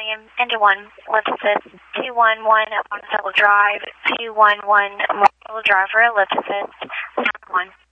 volume into 1, lift assist, 211 Monticello Drive, 211 Monticello Drive for a lift assist, 1.